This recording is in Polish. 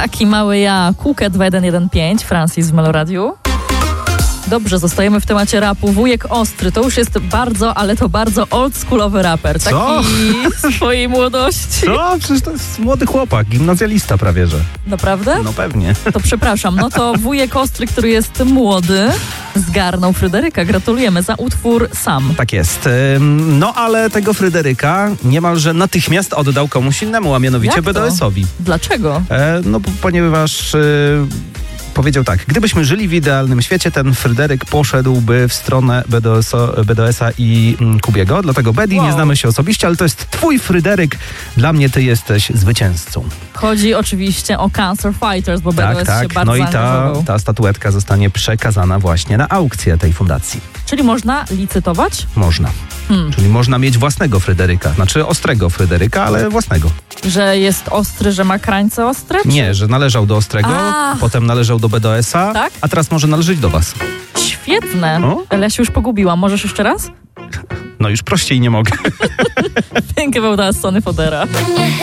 Taki mały ja, Kukę 2115, Francis w Meloradiu. Dobrze, zostajemy w temacie rapu. Wujek Ostry, to już jest bardzo, ale to bardzo oldschoolowy raper. Co? Taki swojej młodości. Co? Przecież to jest młody chłopak, gimnazjalista prawie, że. Naprawdę? No pewnie. To przepraszam, no to wujek Ostry, który jest młody, zgarnął Fryderyka. Gratulujemy za utwór Sam. Tak jest. No ale tego Fryderyka niemalże natychmiast oddał komuś innemu, a mianowicie Jak to? BDS-owi. Dlaczego? Ponieważ powiedział tak: gdybyśmy żyli w idealnym świecie, ten Fryderyk poszedłby w stronę BDS-a i Kubiego. Dlatego Bedi, nie znamy się osobiście, ale to jest twój Fryderyk. Dla mnie ty jesteś zwycięzcą. Chodzi oczywiście o Cancer Fighters, bo BDS się bardzo No i zaangażował. ta statuetka zostanie przekazana właśnie na aukcję tej fundacji. Czyli można licytować? Można. Czyli można mieć własnego Fryderyka. Znaczy ostrego Fryderyka, ale własnego. Że jest ostry, że ma krańce ostre? Czy... Nie, że należał do Ostrego, potem należał do BDS-a, Tak? a teraz może należeć do was. Świetne. O? Ale ja się już pogubiłam. Możesz jeszcze raz? No już prościej nie mogę. Think about that, Sonny Fodera.